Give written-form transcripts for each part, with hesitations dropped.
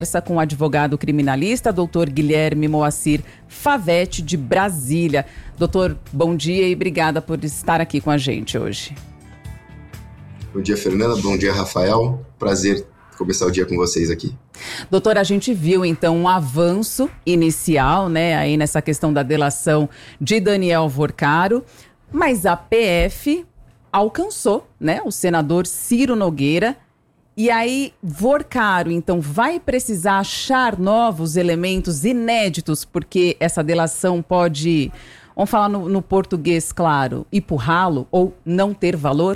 Conversa com o advogado criminalista, doutor Guilherme Moacir Favetti, de Brasília. Doutor, bom dia e obrigada por estar aqui com a gente hoje. Bom dia, Fernanda. Bom dia, Rafael. Prazer começar o dia com vocês aqui. Doutor, a gente viu então um avanço inicial, aí nessa questão da delação de Daniel Vorcaro, mas a PF alcançou, o senador Ciro Nogueira. E aí, Vorcaro, então, vai precisar achar novos elementos inéditos, porque essa delação pode, vamos falar no português claro, empurrá-lo ou não ter valor?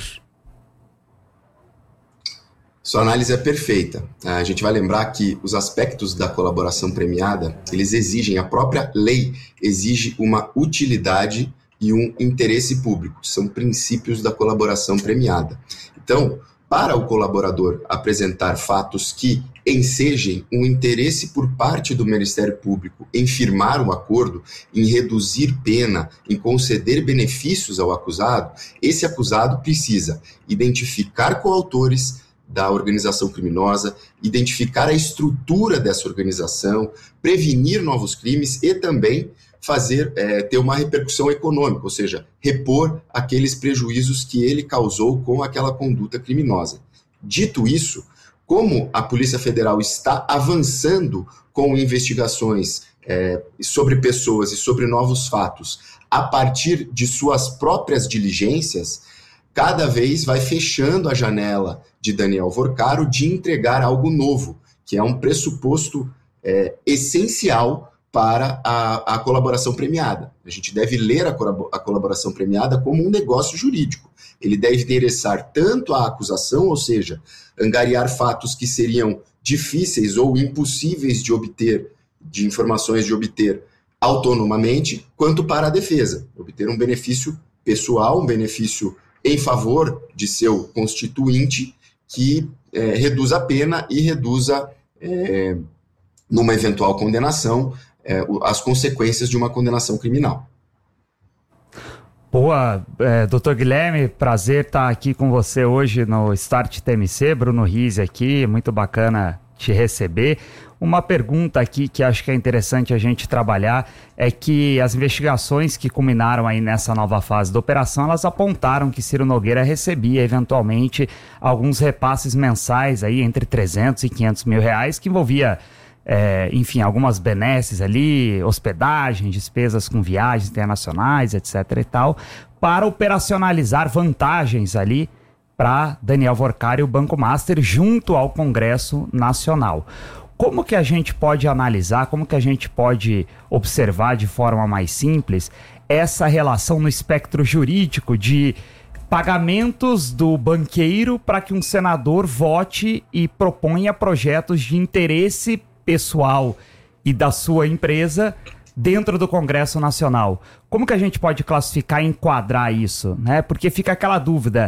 Sua análise é perfeita. A gente vai lembrar que os aspectos da colaboração premiada, eles exigem, a própria lei exige uma utilidade e um interesse público. São princípios da colaboração premiada. Então, para o colaborador apresentar fatos que ensejem um interesse por parte do Ministério Público em firmar um acordo, em reduzir pena, em conceder benefícios ao acusado, esse acusado precisa identificar coautores da organização criminosa, identificar a estrutura dessa organização, prevenir novos crimes e também ter uma repercussão econômica, ou seja, repor aqueles prejuízos que ele causou com aquela conduta criminosa. Dito isso, como a Polícia Federal está avançando com investigações sobre pessoas e sobre novos fatos a partir de suas próprias diligências, cada vez vai fechando a janela de Daniel Vorcaro de entregar algo novo, que é um pressuposto essencial para a colaboração premiada. A gente deve ler a colaboração premiada como um negócio jurídico. Ele deve endereçar tanto a acusação, ou seja, angariar fatos que seriam difíceis ou impossíveis de obter, de informações de obter autonomamente, quanto para a defesa. Obter um benefício pessoal, um benefício em favor de seu constituinte, que reduza a pena e reduza, numa eventual condenação, as consequências de uma condenação criminal. Boa, doutor Guilherme, prazer estar aqui com você hoje no Start TMC, Bruno Rizzi aqui, muito bacana te receber. Uma pergunta aqui que acho que é interessante a gente trabalhar é que as investigações que culminaram aí nessa nova fase da operação, elas apontaram que Ciro Nogueira recebia eventualmente alguns repasses mensais aí entre 300 e 500 mil reais, que envolvia algumas benesses ali, hospedagem, despesas com viagens internacionais, etc. e tal, para operacionalizar vantagens ali para Daniel Vorcaro e o Banco Master junto ao Congresso Nacional. Como que a gente pode analisar, como que a gente pode observar de forma mais simples essa relação no espectro jurídico de pagamentos do banqueiro para que um senador vote e proponha projetos de interesse pessoal e da sua empresa dentro do Congresso Nacional? Como que a gente pode classificar e enquadrar isso, Porque fica aquela dúvida,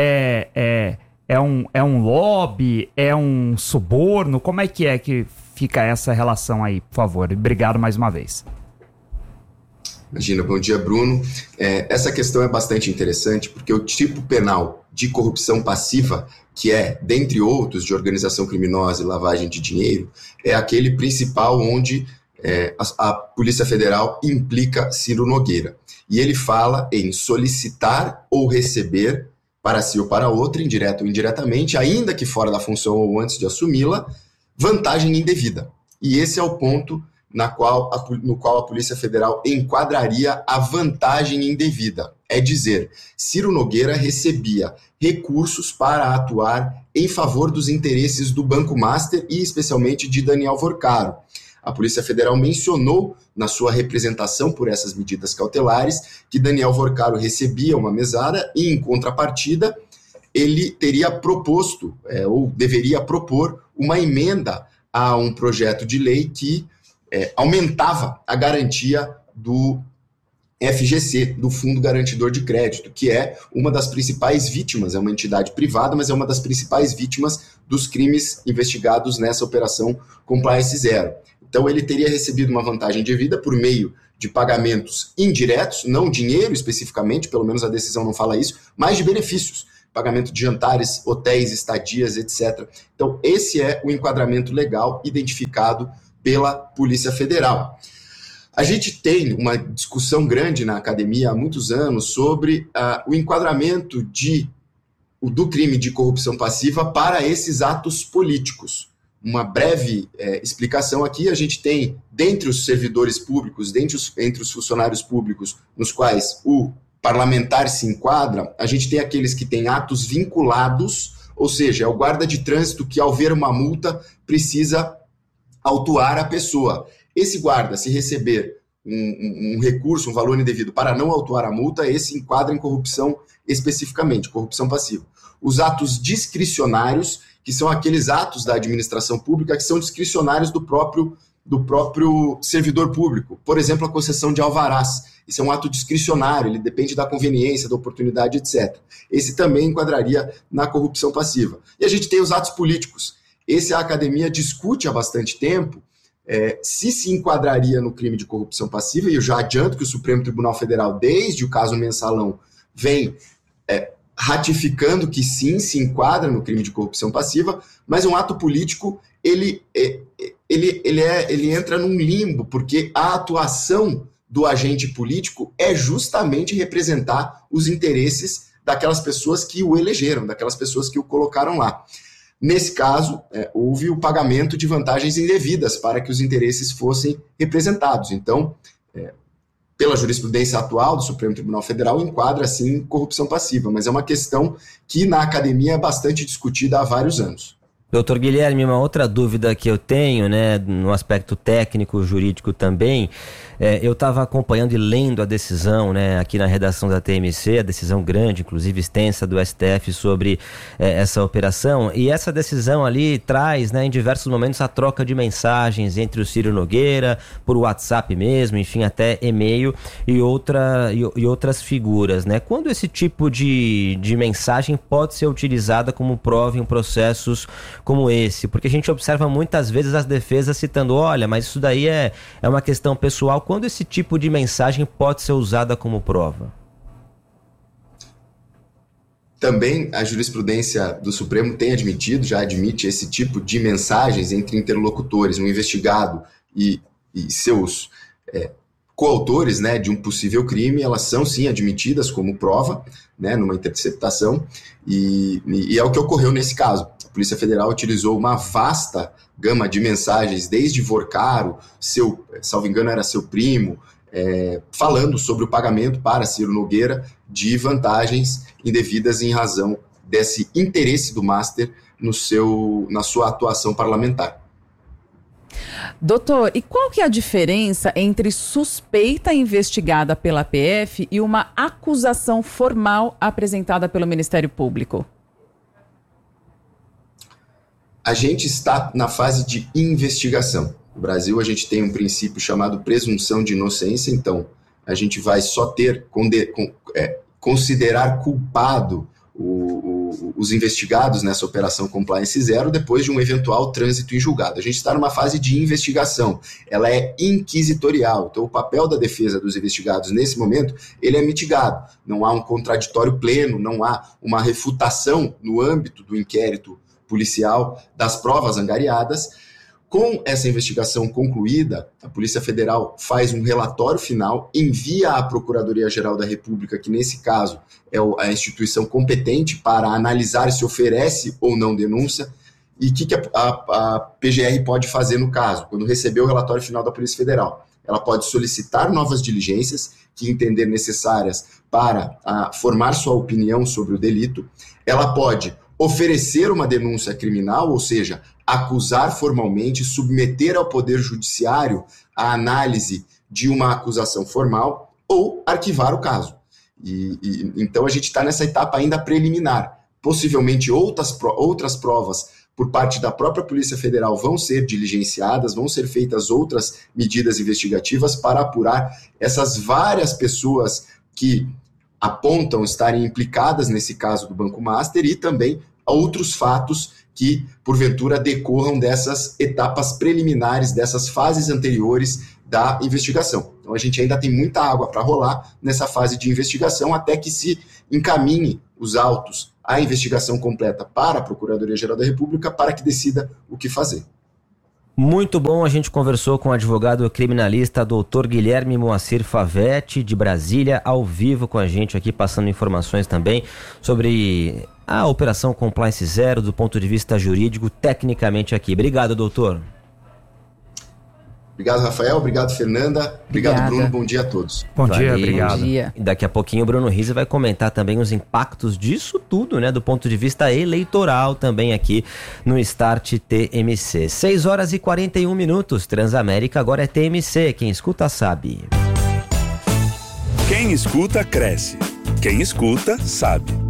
é um lobby, é um suborno, como é que fica essa relação aí, por favor? Obrigado mais uma vez. Imagina, bom dia, Bruno. Essa questão é bastante interessante porque o tipo penal de corrupção passiva, que é, dentre outros, de organização criminosa e lavagem de dinheiro, é aquele principal onde a Polícia Federal implica Ciro Nogueira. E ele fala em solicitar ou receber para si ou para outra, indireto ou indiretamente, ainda que fora da função ou antes de assumi-la, vantagem indevida. E esse é o ponto no qual a Polícia Federal enquadraria a vantagem indevida. É dizer, Ciro Nogueira recebia recursos para atuar em favor dos interesses do Banco Master e especialmente de Daniel Vorcaro. A Polícia Federal mencionou na sua representação por essas medidas cautelares que Daniel Vorcaro recebia uma mesada e, em contrapartida, ele teria proposto, ou deveria propor, uma emenda a um projeto de lei que aumentava a garantia do FGC, do Fundo Garantidor de Crédito, que é uma das principais vítimas, é uma entidade privada, mas é uma das principais vítimas dos crimes investigados nessa operação Compliance Zero. Então ele teria recebido uma vantagem devida por meio de pagamentos indiretos, não dinheiro especificamente, pelo menos a decisão não fala isso, mas de benefícios. pagamento de jantares, hotéis, estadias, etc. Então, esse é o enquadramento legal identificado pela Polícia Federal. A gente tem uma discussão grande na academia há muitos anos sobre o enquadramento do crime de corrupção passiva para esses atos políticos. Uma breve explicação aqui: a gente tem, dentre os servidores públicos, entre os funcionários públicos nos quais o parlamentar se enquadra, a gente tem aqueles que têm atos vinculados, ou seja, é o guarda de trânsito que, ao ver uma multa, precisa autuar a pessoa. Esse guarda, se receber um recurso, um valor indevido para não autuar a multa, esse enquadra em corrupção especificamente, corrupção passiva. Os atos discricionários, que são aqueles atos da administração pública que são discricionários do próprio servidor público. Por exemplo, a concessão de alvarás. Isso é um ato discricionário, ele depende da conveniência, da oportunidade, etc. Esse também enquadraria na corrupção passiva. E a gente tem os atos políticos. Esse a academia discute há bastante tempo se enquadraria no crime de corrupção passiva, e eu já adianto que o Supremo Tribunal Federal, desde o caso Mensalão, vem ratificando que sim, se enquadra no crime de corrupção passiva, mas um ato político, ele entra num limbo, porque a atuação do agente político é justamente representar os interesses daquelas pessoas que o elegeram, daquelas pessoas que o colocaram lá. Nesse caso, houve o pagamento de vantagens indevidas para que os interesses fossem representados. Então, pela jurisprudência atual do Supremo Tribunal Federal, enquadra, sim, corrupção passiva, mas é uma questão que na academia é bastante discutida há vários anos. Doutor Guilherme, uma outra dúvida que eu tenho, né, no aspecto técnico, jurídico também, eu estava acompanhando e lendo a decisão, né, aqui na redação da TMC, a decisão grande, inclusive extensa do STF sobre essa operação, e essa decisão ali traz, né, em diversos momentos a troca de mensagens entre o Ciro Nogueira, por WhatsApp mesmo, enfim, até e-mail e outras figuras, né? Quando esse tipo de mensagem pode ser utilizada como prova em processos como esse? Porque a gente observa muitas vezes as defesas citando, olha, mas isso daí é uma questão pessoal. Quando esse tipo de mensagem pode ser usada como prova? Também a jurisprudência do Supremo tem admitido, já admite esse tipo de mensagens entre interlocutores, um investigado e seus coautores, né, de um possível crime. Elas são sim admitidas como prova, né, numa interceptação, e é o que ocorreu nesse caso. A Polícia Federal utilizou uma vasta gama de mensagens, desde Vorcaro, salvo engano era seu primo, falando sobre o pagamento para Ciro Nogueira de vantagens indevidas em razão desse interesse do Master na sua atuação parlamentar. Doutor, e qual que é a diferença entre suspeita investigada pela PF e uma acusação formal apresentada pelo Ministério Público? A gente está na fase de investigação. No Brasil, a gente tem um princípio chamado presunção de inocência, então a gente vai só considerar culpado os investigados nessa operação Compliance Zero depois de um eventual trânsito em julgado. A gente está numa fase de investigação, ela é inquisitorial, então o papel da defesa dos investigados nesse momento, ele é mitigado. Não há um contraditório pleno, não há uma refutação no âmbito do inquérito policial das provas angariadas. Com essa investigação concluída, a Polícia Federal faz um relatório final, envia à Procuradoria-Geral da República, que nesse caso é a instituição competente para analisar se oferece ou não denúncia, e o que a PGR pode fazer no caso, quando receber o relatório final da Polícia Federal. Ela pode solicitar novas diligências que entender necessárias para formar sua opinião sobre o delito. Ela pode oferecer uma denúncia criminal, ou seja, acusar formalmente, submeter ao Poder Judiciário a análise de uma acusação formal, ou arquivar o caso. Então a gente está nessa etapa ainda preliminar. Possivelmente outras provas por parte da própria Polícia Federal vão ser diligenciadas, vão ser feitas outras medidas investigativas para apurar essas várias pessoas que apontam estarem implicadas nesse caso do Banco Master, e também outros fatos que, porventura, decorram dessas etapas preliminares, dessas fases anteriores da investigação. Então, a gente ainda tem muita água para rolar nessa fase de investigação, até que se encaminhe os autos a investigação completa para a Procuradoria-Geral da República para que decida o que fazer. Muito bom, a gente conversou com o advogado criminalista Dr. Guilherme Moacir Favetti, de Brasília, ao vivo com a gente aqui, passando informações também sobre a Operação Compliance Zero do ponto de vista jurídico, tecnicamente aqui. Obrigado, doutor. Obrigado, Rafael. Obrigado, Fernanda. Obrigado, Obrigada. Bruno. Bom dia a todos. Bom Valeu. dia, obrigado. Bom dia. E daqui a pouquinho o Bruno Rizzi vai comentar também os impactos disso tudo, né, do ponto de vista eleitoral também aqui no Start TMC. 6h41, Transamérica agora é TMC, quem escuta sabe. Quem escuta cresce, quem escuta sabe.